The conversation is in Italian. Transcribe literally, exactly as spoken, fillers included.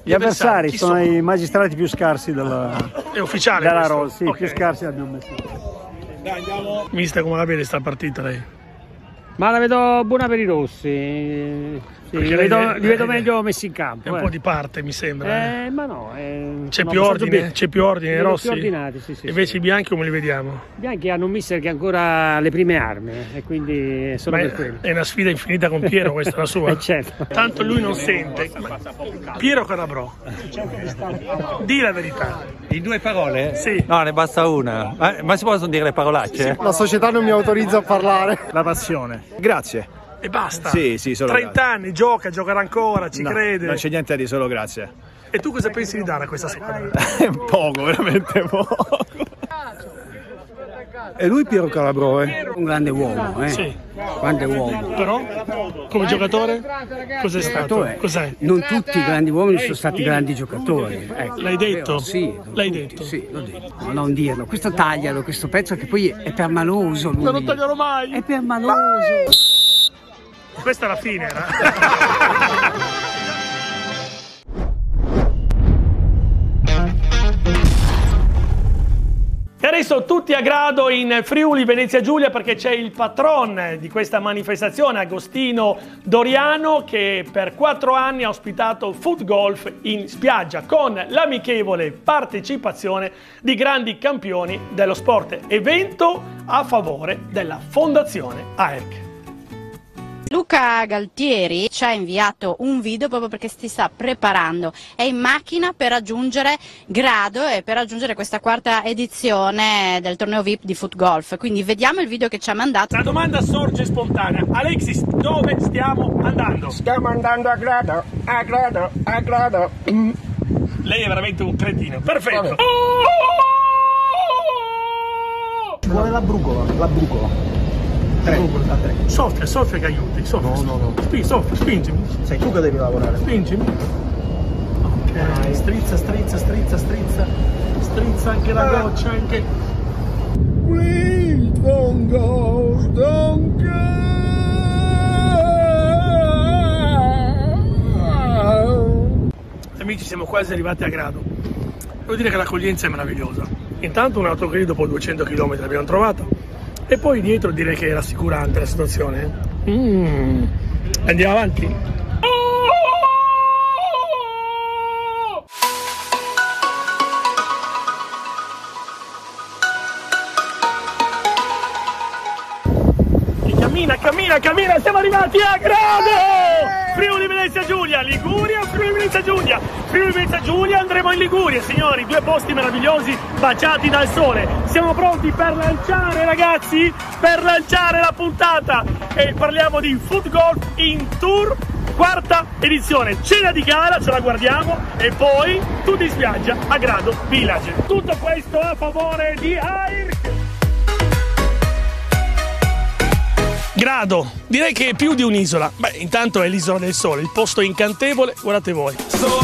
Gli avversari Chi sono, sono? i magistrati più scarsi della, È ufficiale della questo? Rossi, Ok. più scarsi l'abbiamo messi. Dai, andiamo. Mister, come la vede sta partita lei? Ma la vedo buona per i rossi. Sì, Perché li lei- vedo, li lei- vedo lei- meglio messi in campo. È un eh. po' di parte, mi sembra. Eh, ma no, eh, C'è sono più abbastanza ordine, obiettivi. c'è più ordine, Li i vedo rossi? più ordinati, sì, sì, Invece sì. i bianchi come li vediamo? I bianchi hanno un mister che ha ancora le prime armi e quindi è solo Ma per è, quello. è una sfida infinita con Piero, questa è la sua. Eh, certo. Tanto lui non sente. Ma- Piero Calabrò, di la verità. In due parole? Sì. No, ne basta una. Ma, ma si possono dire le parolacce? La società non mi autorizza a parlare. La passione. Grazie. E basta. Sì, sì, solo trenta anni, gioca, giocherà ancora, ci No, crede. non c'è niente da dire, solo grazie. E tu cosa pensi di dare a questa squadra? Poco, veramente poco. E lui Piero Calabrò, eh? Un grande uomo, eh? Sì. Grande uomo. Però, come giocatore, cos'è stato? Cos'è? Non tutti i grandi uomini sono stati grandi giocatori. Ecco. L'hai detto? Sì. L'hai tutti, detto? Sì, l'ho detto. No, non dirlo. Questo taglialo, questo pezzo che poi è permaloso. Lui. Non lo taglierò mai! È permaloso. Questa è la fine, era. E adesso tutti a grado in Friuli Venezia Giulia perché c'è il patron di questa manifestazione, Agostino Doriano, che per quattro anni ha ospitato Foot Golf in spiaggia con l'amichevole partecipazione di grandi campioni dello sport. Evento a favore della Fondazione A E C. Luca Galtieri ci ha inviato un video proprio perché si sta preparando, è in macchina per raggiungere Grado e per raggiungere questa quarta edizione del torneo V I P di Foot Golf, quindi vediamo il video che ci ha mandato. La domanda sorge spontanea. Alexis, dove stiamo andando? Stiamo andando a Grado, a Grado, a Grado. Mm. Lei è veramente un cretino. Perfetto. Vuole la brucola, la brucola. Tre, a tre. Soffia, soffia che aiuti. Soffia, No, no, no. Spin, soffia, spingimi. Sei tu che devi lavorare. Spingimi. Ok, strizza, strizza, strizza, strizza. Strizza anche la goccia, anche. Please don't go, don't go. Amici, siamo quasi arrivati a Grado. Devo dire che l'accoglienza è meravigliosa. Intanto un autogrill dopo duecento chilometri l'abbiamo trovato. E poi dietro direi che è rassicurante la situazione. Mm. Andiamo avanti. E cammina, cammina, cammina, siamo arrivati a Grado! Friuli Venezia Giulia, Liguria, Friuli Venezia Giulia, Friuli Venezia Giulia, andremo in Liguria, signori, due posti meravigliosi baciati dal sole. Siamo pronti per lanciare, ragazzi, per lanciare la puntata e parliamo di Foot Golf in Tour, quarta edizione, cena di gara, ce la guardiamo e poi tutti in spiaggia a Grado Village. Tutto questo a favore di A E C. Grado, direi che è più di un'isola. Beh, intanto è l'isola del sole, il posto incantevole, guardate voi.